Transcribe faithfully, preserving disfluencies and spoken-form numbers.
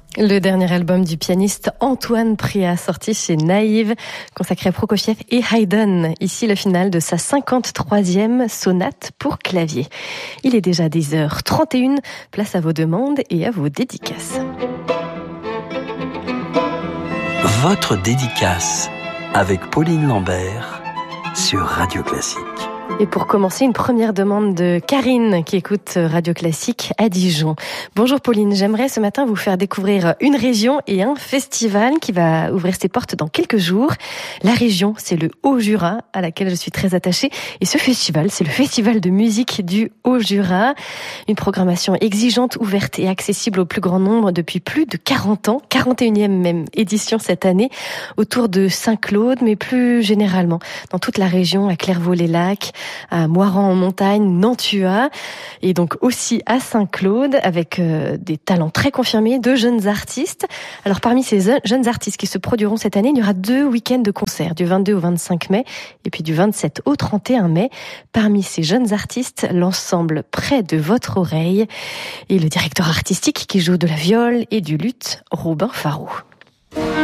Le dernier album du pianiste Antoine Pria, sorti chez Naïve, consacré à Prokofiev et Haydn. Ici, le final de sa cinquante-troisième sonate pour clavier. Il est déjà dix heures trente et une. Place à vos demandes et à vos dédicaces. Votre dédicace avec Pauline Lambert sur Radio Classique. Et pour commencer, une première demande de Karine qui écoute Radio Classique à Dijon. Bonjour Pauline, j'aimerais ce matin vous faire découvrir une région et un festival qui va ouvrir ses portes dans quelques jours. La région, c'est le Haut-Jura, à laquelle je suis très attachée. Et ce festival, c'est le Festival de musique du Haut-Jura. Une programmation exigeante, ouverte et accessible au plus grand nombre depuis plus de quarante ans. quarante et unième même édition cette année, autour de Saint-Claude, mais plus généralement dans toute la région, à Clairvaux-les-Lacs, à Moirans en montagne, Nantua, et donc aussi à Saint-Claude, avec euh, des talents très confirmés, de jeunes artistes. Alors parmi ces jeunes artistes qui se produiront cette année, il y aura deux week-ends de concerts, du vingt-deux au vingt-cinq mai, et puis du vingt-sept au trente et un mai. Parmi ces jeunes artistes, l'ensemble Près de votre oreille, et le directeur artistique qui joue de la viole et du luth, Robin Farou.